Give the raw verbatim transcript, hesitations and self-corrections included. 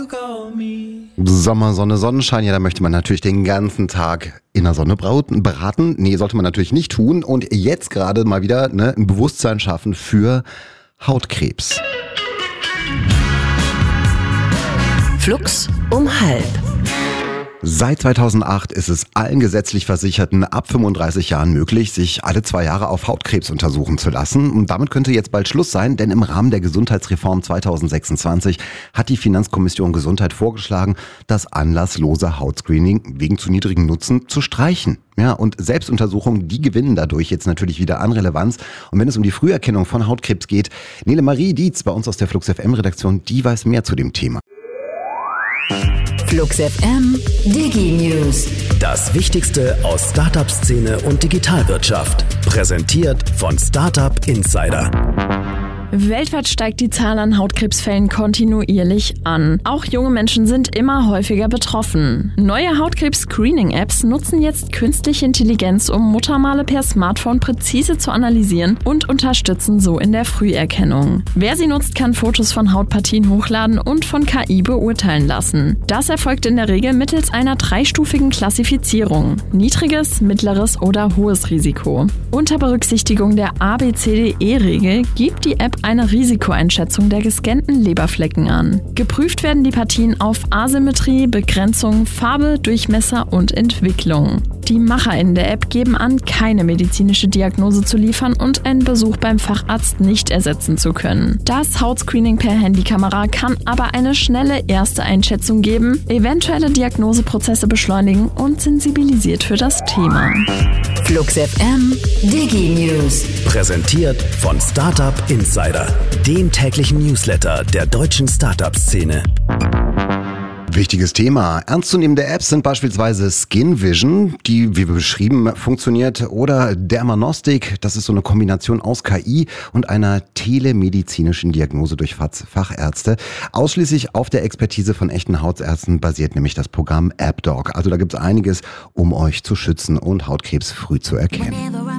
Sommer, Sonne, Sonnenschein, ja, da möchte man natürlich den ganzen Tag in der Sonne brauten, beraten. Nee, sollte man natürlich nicht tun. Und jetzt gerade mal wieder ne, ein Bewusstsein schaffen für Hautkrebs. Flux um halb. Seit zweitausendacht ist es allen gesetzlich Versicherten ab fünfunddreißig Jahren möglich, sich alle zwei Jahre auf Hautkrebs untersuchen zu lassen. Und damit könnte jetzt bald Schluss sein, denn im Rahmen der Gesundheitsreform zweitausendsechsundzwanzig hat die Finanzkommission Gesundheit vorgeschlagen, das anlasslose Hautscreening wegen zu niedrigen Nutzen zu streichen. Ja, und Selbstuntersuchungen, die gewinnen dadurch jetzt natürlich wieder an Relevanz. Und wenn es um die Früherkennung von Hautkrebs geht, Nele Marie Dietz bei uns aus der Flux F M Redaktion, die weiß mehr zu dem Thema. Flux F M Digi News. Das Wichtigste aus Startup-Szene und Digitalwirtschaft. Präsentiert von Startup Insider. Weltweit steigt die Zahl an Hautkrebsfällen kontinuierlich an. Auch junge Menschen sind immer häufiger betroffen. Neue Hautkrebs-Screening-Apps nutzen jetzt künstliche Intelligenz, um Muttermale per Smartphone präzise zu analysieren und unterstützen so in der Früherkennung. Wer sie nutzt, kann Fotos von Hautpartien hochladen und von K I beurteilen lassen. Das erfolgt in der Regel mittels einer dreistufigen Klassifizierung: niedriges, mittleres oder hohes Risiko. Unter Berücksichtigung der A B C D E-Regel gibt die App eine Risikoeinschätzung der gescannten Leberflecken an. Geprüft werden die Partien auf Asymmetrie, Begrenzung, Farbe, Durchmesser und Entwicklung. Die MacherInnen der App geben an, keine medizinische Diagnose zu liefern und einen Besuch beim Facharzt nicht ersetzen zu können. Das Hautscreening per Handykamera kann aber eine schnelle erste Einschätzung geben, eventuelle Diagnoseprozesse beschleunigen und sensibilisiert für das Thema. Flux F M Digi News. Präsentiert von Startup Insider, dem täglichen Newsletter der deutschen Startup-Szene. Wichtiges Thema. Ernstzunehmende Apps sind beispielsweise Skin Vision, die, wie beschrieben, funktioniert, oder Dermanostik, das ist so eine Kombination aus K I und einer telemedizinischen Diagnose durch Fachärzte. Ausschließlich auf der Expertise von echten Hautärzten basiert nämlich das Programm AppDoc. Also da gibt es einiges, um euch zu schützen und Hautkrebs früh zu erkennen.